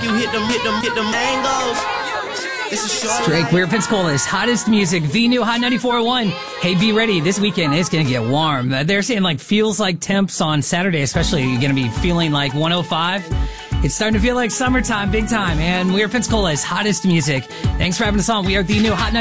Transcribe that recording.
you hit them angles. This is short. Drake, Weird Pensacola's hottest music, the new Hot 94.1. Hey, be ready. This weekend it's going to get warm. They're saying like feels like temps on Saturday, especially. You're going to be feeling like 105. It's starting to feel like summertime, big time. And Weird Pensacola's hottest music. Thanks for having us on. We are the new Hot